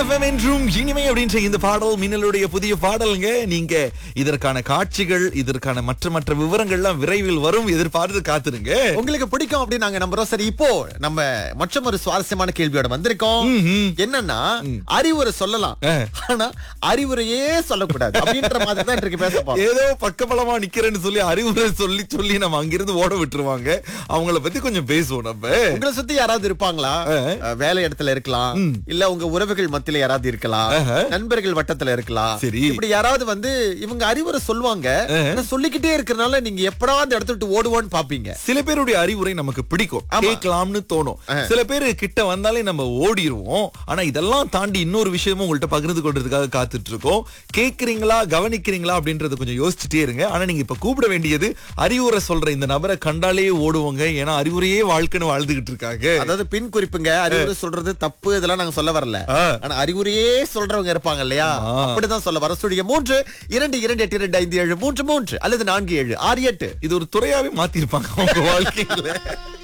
FM என்றும் இனிமை அப்படின்ற இந்த பாடல் மின்னலுடைய புதிய பாடலுங்க. நீங்க இதற்கான காட்சிகள், இதற்கான மற்ற விவரங்கள்லாம் விரைவில் வரும், எதிர்பார்த்து காத்துருங்க. உங்களுக்கு பிடிக்கும் அப்படின்னு நாங்க நம்புறோம். சரி, இப்போ நம்ம மற்றும் ஒரு சுவாரஸ்யமான கேள்வியோட வந்திருக்கோம். என்னன்னா, அறிவுரை சொல்லலாம், ஆனா அறிவுரையே சொல்லக்கூடாது அப்படின்ற மாதிரி தான் இன்றைக்கு பேச போறோம். ஏதோ பக்கபலமா நிக்கிறேன்னு சொல்லி அறிவுரை சொல்லி நம்ம அங்கிருந்து ஓட விட்டுருவாங்க. அவங்கள பத்தி கொஞ்சம் பேசுவோம். நம்ம உங்களை சுத்தி யாராவது இருப்பாங்களா? வேலை இடத்துல இருக்கலாம், இல்ல உங்க உறவுகள் மத்தியில யாராவது இருக்கலாம், நண்பர்கள் வட்டத்துல இருக்கலாம். சரி, இப்படி யாராவது வந்து இவங்க அறிவுரை சொல்லுவாங்க, ஆனா சொல்லிக்கிட்டே இருக்கறனால நீங்க எப்படா அந்த இடத்த விட்டு ஓடுவோன்னு பாப்பீங்க. சில பேருடைய அறிவுரை நமக்கு பிடிக்கும், கேட்கலாம்னு தோணும். சில பேர் கிட்ட வந்தாலே நம்ம ஓடிடுவோம். ஆனா இதெல்லாம் தாண்டி இன்னொரு விஷயமும் உங்கள்ட்ட பகிர்ந்து கொள்றதுக்காக காத்துட்டு இருக்கோம். கேக்குறீங்களா, கவனிக்கிறீங்களா அப்படின்றத கொஞ்சம் யோசிச்சுட்டே இருங்க. ஆனா நீங்க இப்ப கூப்பிட வேண்டியது அறிவுரை சொல்ற இந்த நபரை கண்டாலே ஓடுவோங்க. ஏன்னா அறிவுரையே வாழ்க்கைன்னு வாழ்ந்துகிட்டு இருக்காங்க. அதாவது பின் குறிப்புங்க, அறிவுரை சொல்றது தப்பு, இதெல்லாம் நாங்க சொல்ல வரல. ஆனா அறிவுரையே சொல்றவங்க இருப்பாங்க இல்லையா, அப்படிதான் சொல்ல வர. ஸ்டுடியோ 3 2282573 அல்லது 4768. இது ஒரு துறையாவே மாத்திருப்பாங்க அவங்க வாழ்க்கையில.